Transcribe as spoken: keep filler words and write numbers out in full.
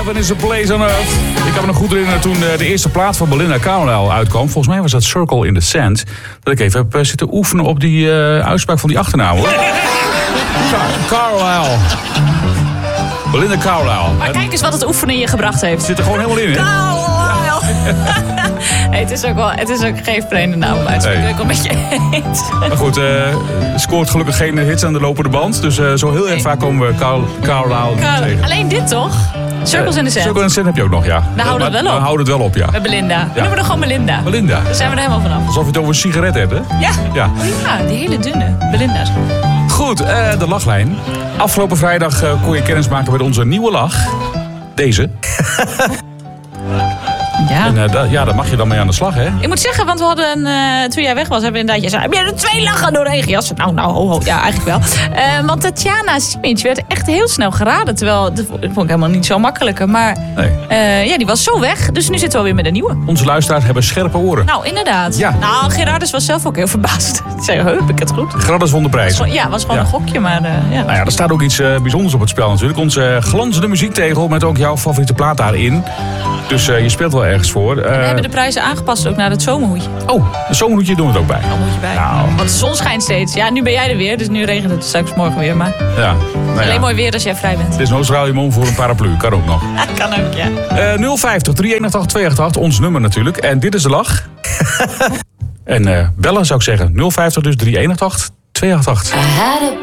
Heaven is a place on earth. Ik kan me nog goed herinneren toen de eerste plaat van Belinda Carlisle uitkwam. Volgens mij was dat Circle in the Sand. Dat ik even heb zitten oefenen op die uh, uitspraak van die achternaam, hoor. Car- Carlisle. Belinda Carlisle. Maar kijk eens wat het oefenen je gebracht heeft. Zit er gewoon helemaal in, hè? Carlisle. Hey, het is ook wel, het is ook geen vreemde naam om uit te spreken. Hey. Ik ben het met je eens. Maar goed, uh, scoort gelukkig geen hits aan de lopende band. Dus uh, zo heel erg vaak komen we Car- Carlisle Carl, tegen. alleen dit toch? Circles in the Sand. Circle in the Sand heb je ook nog, ja. Daar houden we het wel op. Daar houden we het wel op, ja. Met Belinda. We noemen er gewoon Belinda. Belinda. Daar zijn we er helemaal vanaf. Alsof je het over een sigaret hebt, hè? Ja. Ja. Ja, die hele dunne Belinda. Goed, uh, de lachlijn. Afgelopen vrijdag uh, kon je kennis maken met onze nieuwe lach. Deze. Ja. En uh, da- ja, daar mag je dan mee aan de slag, hè? Ik moet zeggen, want we hadden, uh, toen jij weg was, hebben we inderdaad, jij zei, heb jij er twee lachen door de regenjas? Nou, nou, ho, ho. Ja, eigenlijk wel. Uh, want Tatjana Simic werd echt heel snel geraden. Terwijl, dat vond ik helemaal niet zo makkelijker. Maar Nee. uh, ja, die was zo weg. Dus nu zitten we alweer met een nieuwe. Onze luisteraars hebben scherpe oren. Nou, inderdaad. Ja. Nou, Gerardus was zelf ook heel verbaasd. Ik zei, huh, heb ik het goed? Gradders won de prijs. Gewoon- Ja, het was gewoon Ja. een gokje, maar uh, ja. Nou ja, er staat ook iets uh, bijzonders op het spel natuurlijk. Onze uh, glanzende muziektegel met ook jouw favoriete plaat daarin. Dus uh, je speelt wel ergens voor. Uh, We hebben de prijzen aangepast ook naar het zomerhoedje. Oh, een zomerhoedje doen we het ook bij. Daar moet je bij. Nou. Want de zon schijnt steeds. Ja, nu ben jij er weer, dus nu regent het straks morgen weer. Maar Ja. Nou ja. alleen mooi weer als jij vrij bent. Het is nooit ruil je mond voor een paraplu. Kan ook nog. Dat kan ook, ja. Uh, nul vijftig, drie een acht, twee acht acht, ons nummer natuurlijk. En dit is de lach. En uh, bellen zou ik zeggen. nul vijftig dus drie een acht, twee acht acht.